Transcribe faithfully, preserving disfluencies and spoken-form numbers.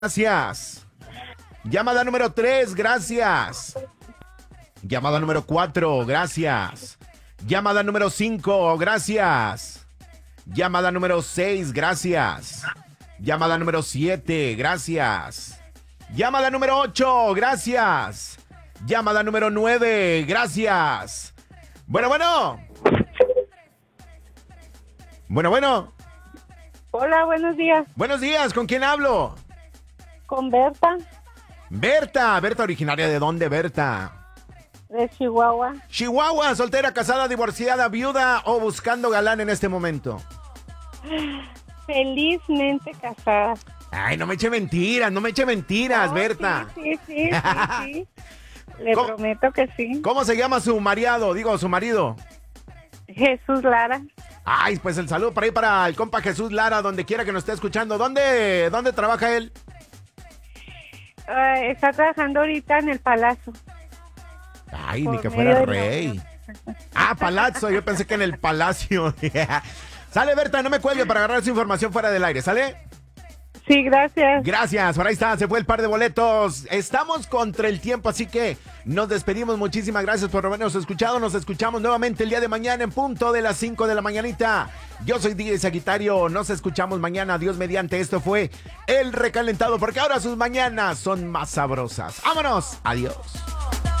Gracias. Llamada número tres, gracias. Llamada número cuatro, gracias. Llamada número cinco, gracias. Llamada número seis, gracias. Llamada número siete, gracias. Llamada número ocho, gracias. Llamada número nueve, gracias. Bueno, bueno. Bueno, bueno. Hola, buenos días. Buenos días, ¿con quién hablo? Con Berta, Berta, Berta, originaria de dónde, Berta? de Chihuahua. Chihuahua, soltera, casada, divorciada, viuda o buscando galán en este momento. Felizmente casada. Ay, no me eche mentiras, no me eche mentiras, Oh, Berta. Sí, sí, sí, sí, sí. Le ¿Cómo? prometo que sí. ¿Cómo se llama su marido? Digo, su marido. Jesús Lara. Ay, pues el saludo para ahí para el compa Jesús Lara, donde quiera que nos esté escuchando. ¿Dónde, dónde trabaja él? Ah, está trabajando ahorita en el Palacio. Ay, Por ni que medio fuera de rey. Ah, Palazzo, yo pensé que en el Palacio. Sale, Berta, no me cuelgue para agarrar su información fuera del aire, ¿sale? Sí, gracias. Gracias, por ahí está, se fue el par de boletos. Estamos contra el tiempo, así que nos despedimos. Muchísimas gracias por habernos escuchado. Nos escuchamos nuevamente el día de mañana en punto de las cinco de la mañanita. Yo soy D J Sagitario, nos escuchamos mañana, Dios mediante. Esto fue El Recalentado, porque ahora sus mañanas son más sabrosas. ¡Vámonos! Adiós.